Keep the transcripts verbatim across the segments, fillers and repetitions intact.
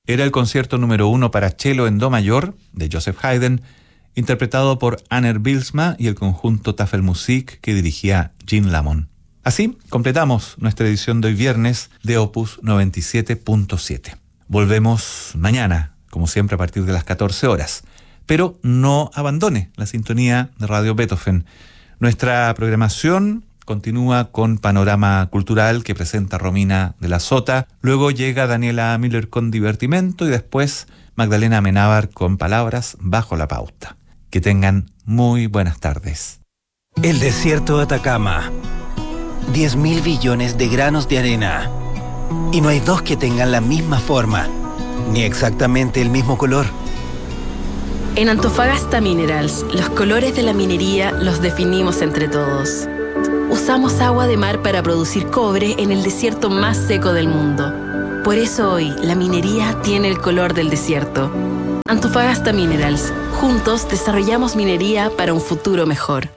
era el concierto número uno para cello en do mayor de Joseph Haydn, interpretado por Anner Bylsma y el conjunto Tafelmusik que dirigía Gene Lamont. Así completamos nuestra edición de hoy viernes de Opus noventa y siete punto siete. Volvemos mañana, como siempre, a partir de las catorce horas. Pero no abandone la sintonía de Radio Beethoven. Nuestra programación continúa con Panorama Cultural que presenta Romina de la Sota. Luego llega Daniela Miller con Divertimento y después Magdalena Amenábar con Palabras bajo la pauta. Que tengan muy buenas tardes. El desierto de Atacama. diez mil billones de granos de arena. Y no hay dos que tengan la misma forma, ni exactamente el mismo color. En Antofagasta Minerals, los colores de la minería los definimos entre todos. Usamos agua de mar para producir cobre en el desierto más seco del mundo. Por eso hoy, la minería tiene el color del desierto. Antofagasta Minerals. Juntos desarrollamos minería para un futuro mejor.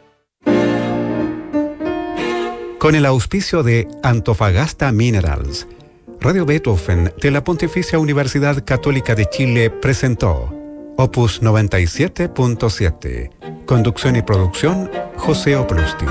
Con el auspicio de Antofagasta Minerals, Radio Beethoven de la Pontificia Universidad Católica de Chile presentó Opus noventa y siete punto siete. Conducción y producción, José Oplustin.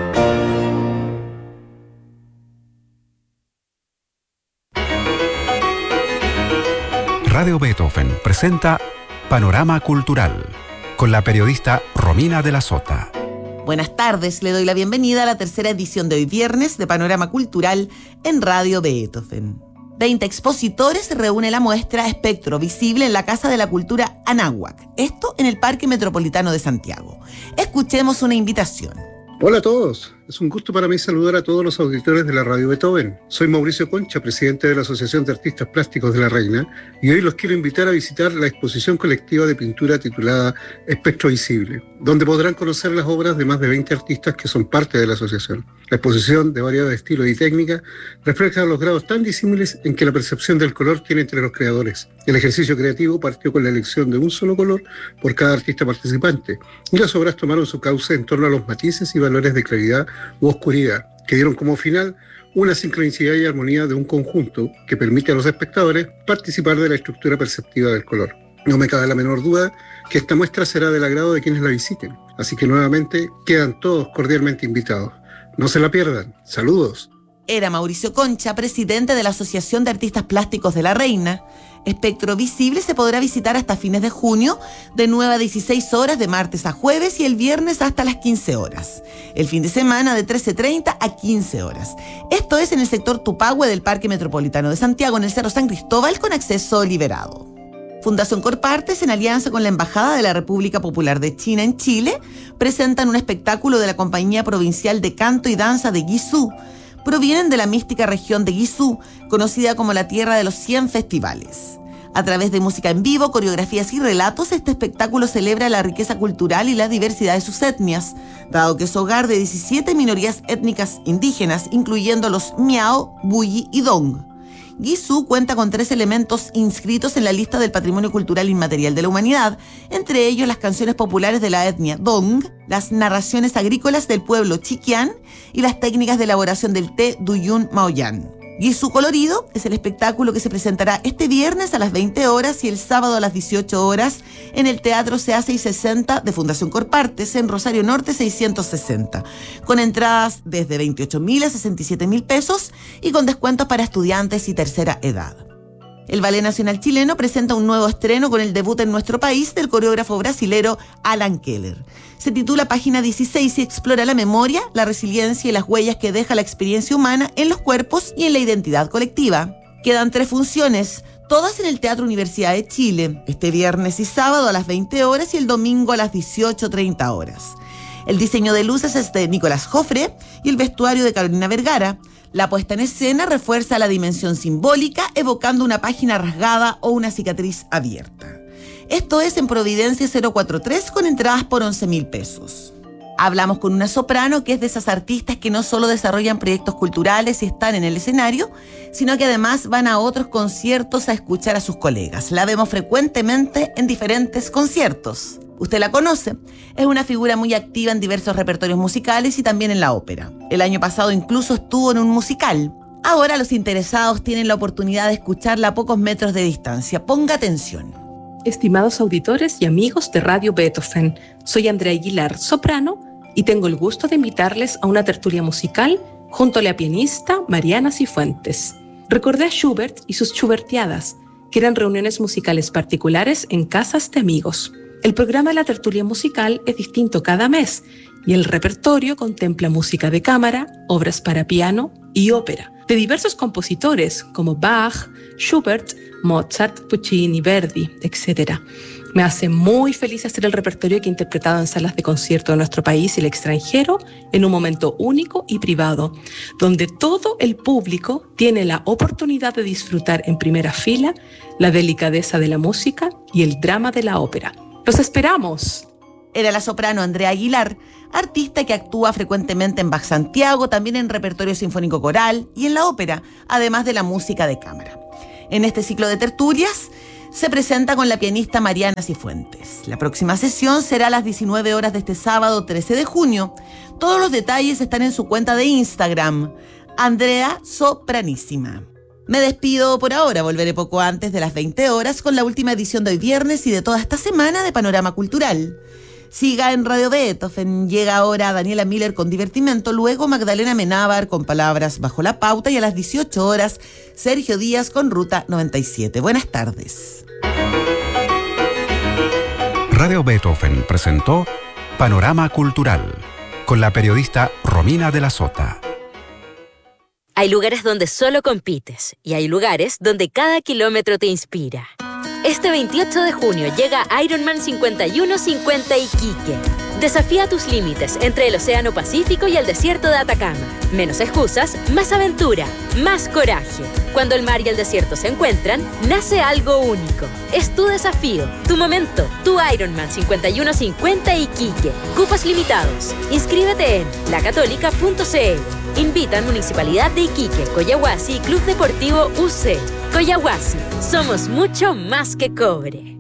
Radio Beethoven presenta Panorama Cultural con la periodista Romina de la Sota. Buenas tardes, le doy la bienvenida a la tercera edición de hoy viernes de Panorama Cultural en Radio Beethoven. veinte expositores reúne la muestra Espectro Visible en la Casa de la Cultura Anáhuac, esto en el Parque Metropolitano de Santiago. Escuchemos una invitación. Hola a todos, es un gusto para mí saludar a todos los auditores de la Radio Beethoven. Soy Mauricio Concha, presidente de la Asociación de Artistas Plásticos de La Reina, y hoy los quiero invitar a visitar la exposición colectiva de pintura titulada Espectro Visible, donde podrán conocer las obras de más de veinte artistas que son parte de la asociación. La exposición, de variados estilos y técnicas, refleja los grados tan disímiles en que la percepción del color tiene entre los creadores. El ejercicio creativo partió con la elección de un solo color por cada artista participante, y las obras tomaron su cauce en torno a los matices y valores de claridad u oscuridad, que dieron como final una sincronicidad y armonía de un conjunto que permite a los espectadores participar de la estructura perceptiva del color. No me cabe la menor duda que esta muestra será del agrado de quienes la visiten, así que nuevamente quedan todos cordialmente invitados. No se la pierdan. Saludos. Era Mauricio Concha, presidente de la Asociación de Artistas Plásticos de La Reina. Espectro Visible se podrá visitar hasta fines de junio, de nueve a dieciséis horas de martes a jueves y el viernes hasta las quince horas. El fin de semana de trece treinta a quince horas. Esto es en el sector Tupahue del Parque Metropolitano de Santiago, en el Cerro San Cristóbal, con acceso liberado. Fundación Corpartes, en alianza con la Embajada de la República Popular de China en Chile, presentan un espectáculo de la Compañía Provincial de Canto y Danza de Guizhou. Provienen de la mística región de Guizhou, conocida como la tierra de los cien festivales. A través de música en vivo, coreografías y relatos, este espectáculo celebra la riqueza cultural y la diversidad de sus etnias, dado que es hogar de diecisiete minorías étnicas indígenas, incluyendo los Miao, Buyi y Dong. Guizhou cuenta con tres elementos inscritos en la lista del Patrimonio Cultural Inmaterial de la Humanidad, entre ellos las canciones populares de la etnia Dong, las narraciones agrícolas del pueblo Chiquián y las técnicas de elaboración del té Duyun Maoyan. Guizhou Colorido es el espectáculo que se presentará este viernes a las veinte horas y el sábado a las dieciocho horas en el Teatro C A seiscientos sesenta de Fundación Corpartes en Rosario Norte seiscientos sesenta, con entradas desde veintiocho mil a sesenta y siete mil pesos y con descuentos para estudiantes y tercera edad. El Ballet Nacional Chileno presenta un nuevo estreno con el debut en nuestro país del coreógrafo brasilero Alan Keller. Se titula Página dieciséis y explora la memoria, la resiliencia y las huellas que deja la experiencia humana en los cuerpos y en la identidad colectiva. Quedan tres funciones, todas en el Teatro Universidad de Chile, este viernes y sábado a las veinte horas y el domingo a las dieciocho treinta horas. El diseño de luces es de Nicolás Jofre y el vestuario de Carolina Vergara. La puesta en escena refuerza la dimensión simbólica, evocando una página rasgada o una cicatriz abierta. Esto es en Providencia cero cuarenta y tres con entradas por once mil pesos. Hablamos con una soprano que es de esas artistas que no solo desarrollan proyectos culturales y están en el escenario, sino que además van a otros conciertos a escuchar a sus colegas. La vemos frecuentemente en diferentes conciertos. Usted la conoce, es una figura muy activa en diversos repertorios musicales y también en la ópera. El año pasado incluso estuvo en un musical. Ahora los interesados tienen la oportunidad de escucharla a pocos metros de distancia. Ponga atención. Estimados auditores y amigos de Radio Beethoven, soy Andrea Aguilar, soprano, y tengo el gusto de invitarles a una tertulia musical junto a la pianista Mariana Cifuentes. Recordé a Schubert y sus Schubertiadas, que eran reuniones musicales particulares en casas de amigos. El programa de la tertulia musical es distinto cada mes y el repertorio contempla música de cámara, obras para piano y ópera, de diversos compositores como Bach, Schubert, Mozart, Puccini, Verdi, etcétera. Me hace muy feliz hacer el repertorio que he interpretado en salas de concierto de nuestro país y el extranjero en un momento único y privado, donde todo el público tiene la oportunidad de disfrutar en primera fila la delicadeza de la música y el drama de la ópera. ¡Los esperamos! Era la soprano Andrea Aguilar, artista que actúa frecuentemente en Bach Santiago, también en repertorio sinfónico coral y en la ópera, además de la música de cámara. En este ciclo de tertulias se presenta con la pianista Mariana Cifuentes. La próxima sesión será a las diecinueve horas de este sábado trece de junio. Todos los detalles están en su cuenta de Instagram, Andrea Sopranísima. Me despido por ahora, volveré poco antes de las veinte horas con la última edición de hoy viernes y de toda esta semana de Panorama Cultural. Siga en Radio Beethoven. Llega ahora Daniela Miller con Divertimento, luego Magdalena Menábar con Palabras Bajo la Pauta y a las dieciocho horas Sergio Díaz con Ruta noventa y siete. Buenas tardes. Radio Beethoven presentó Panorama Cultural con la periodista Romina de la Sota. Hay lugares donde solo compites y hay lugares donde cada kilómetro te inspira. Este veintiocho de junio llega Ironman cincuenta y uno cincuenta Iquique. Desafía tus límites entre el Océano Pacífico y el desierto de Atacama. Menos excusas, más aventura, más coraje. Cuando el mar y el desierto se encuentran, nace algo único. Es tu desafío, tu momento, tu Ironman cincuenta y uno cincuenta Iquique. Cupos limitados. Inscríbete en la católica punto c l. Invitan Municipalidad de Iquique, Coyahuasi y Club Deportivo U C. Coyahuasi, somos mucho más que cobre.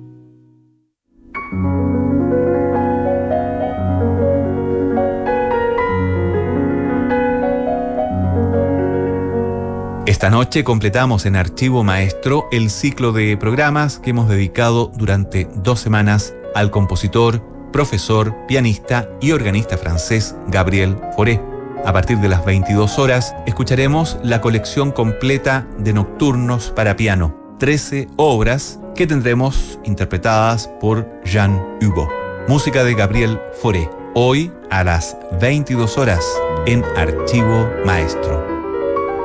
Esta noche completamos en Archivo Maestro el ciclo de programas que hemos dedicado durante dos semanas al compositor, profesor, pianista y organista francés Gabriel Fauré. A partir de las veintidós horas escucharemos la colección completa de nocturnos para piano, trece obras que tendremos interpretadas por Jean Hugo. Música de Gabriel Fauré, hoy a las veintidós horas en Archivo Maestro.